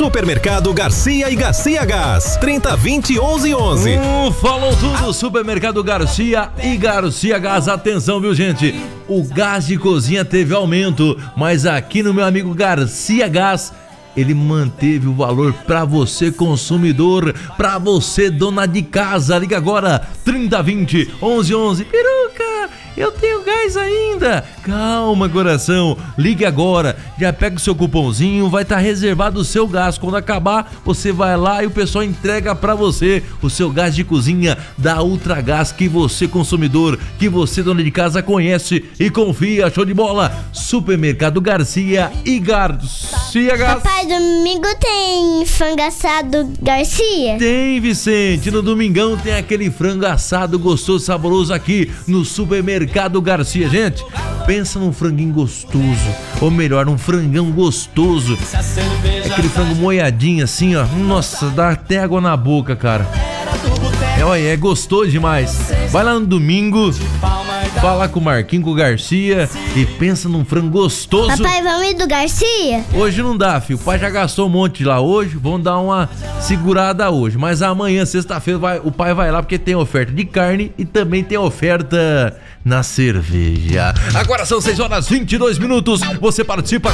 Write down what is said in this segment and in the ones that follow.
Supermercado Garcia e Garcia Gás, 3020-1111. Falou tudo, Supermercado Garcia e Garcia Gás. Atenção, viu, gente? O gás de cozinha teve aumento, mas aqui no meu amigo Garcia Gás, ele manteve o valor para você, consumidor, para você, dona de casa. Liga agora, 3020-1111. Peruca, eu tenho gás ainda. Calma, coração. Ligue agora. Já pega o seu cupomzinho, vai estar reservado o seu gás. Quando acabar, você vai lá e o pessoal entrega para você o seu gás de cozinha da Ultragás, que você, consumidor, que você, dona de casa, conhece e confia. Show de bola. Supermercado Garcia e Garcia Gás. Papai, domingo tem frango assado Garcia? Tem, Vicente. No domingão tem aquele frango assado gostoso, saboroso aqui no Supermercado Garcia. Gente, pensa num franguinho gostoso, ou melhor, num frangão gostoso. Aquele frango moiadinho assim, ó. Nossa, dá até água na boca, cara. É gostoso demais. Vai lá no domingo, fala com o Marquinho, com o Garcia e pensa num frango gostoso. Papai, vamos ir do Garcia? Hoje não dá, filho. O pai já gastou um monte lá hoje. Vamos dar uma segurada hoje. Mas amanhã, sexta-feira, o pai vai lá porque tem oferta de carne e também tem oferta na cerveja. Agora são 6h22. Você participa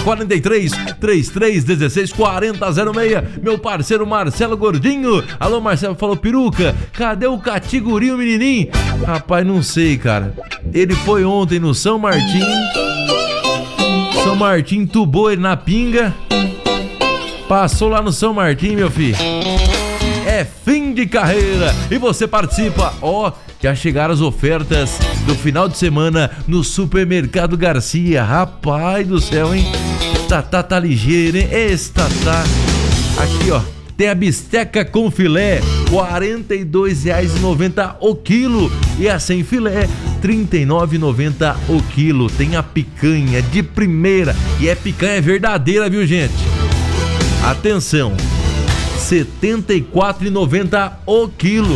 43-33-16-4006. Meu parceiro Marcelo Gordinho. Alô, Marcelo, falou: Peruca, cadê o Catiguri, o menininho? Rapaz, não sei, cara. Ele foi ontem no São Martim. São Martim entubou ele na pinga. Passou lá no São Martim, meu filho. É fim de carreira. E você participa, ó. Já chegaram as ofertas do final de semana no Supermercado Garcia. Rapaz do céu, hein? Tatá tá ligeiro, hein? Tatá. Aqui, ó. Tem a bisteca com filé, R$ 42,90 o quilo. E a sem filé, R$ 39,90 o quilo. Tem a picanha de primeira. E é picanha verdadeira, viu, gente? Atenção, R$ 74,90 o quilo.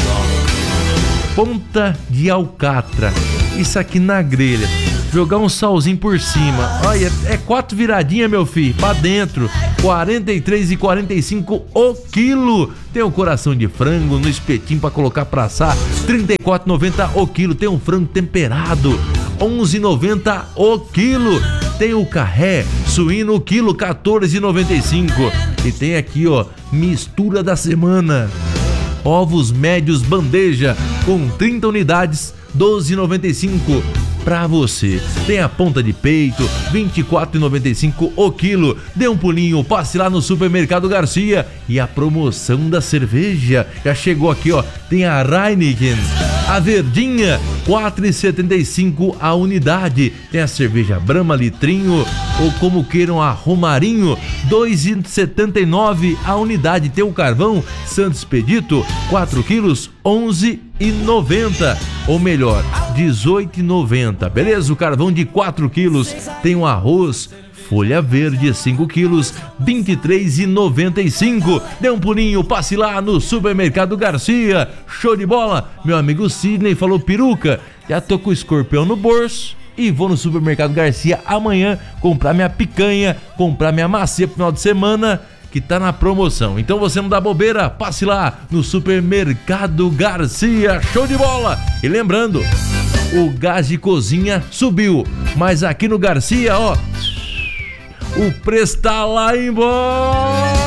Ponta de alcatra, isso aqui na grelha, jogar um salzinho por cima. Olha, é 4 viradinhas, meu filho, pra dentro. R$ 43,45 o quilo. Tem um coração de frango no espetinho pra colocar pra assar, R$ 34,90 o quilo. Tem um frango temperado, R$ 11,90 o quilo. Tem o carré suíno, o quilo, R$ 14,95. E tem aqui, ó, mistura da semana. Ovos médios bandeja com 30 unidades, R$ 12,95 pra você. Tem a ponta de peito, R$ 24,95 o quilo. Dê um pulinho, passe lá no Supermercado Garcia. E a promoção da cerveja já chegou aqui, ó. Tem a Heineken, a verdinha, R$ 4,75 a unidade. Tem a cerveja Brahma litrinho, ou como queiram, a Romarinho, R$ 2,79 a unidade. Tem o carvão Santo Expedito, 4 quilos, R$ 11,90. Ou melhor, R$ 18,90. Beleza? O carvão de 4 quilos. Tem o arroz folha verde, 5 quilos, R$ 23,95. Dê um pulinho, passe lá no Supermercado Garcia. Show de bola. Meu amigo Sidney falou: Peruca, já tô com o escorpião no bolso e vou no Supermercado Garcia amanhã comprar minha picanha, comprar minha macia pro final de semana, que tá na promoção. Então você não dá bobeira, passe lá no Supermercado Garcia. Show de bola. E lembrando, o gás de cozinha subiu, mas aqui no Garcia, ó, o preço tá lá embaixo.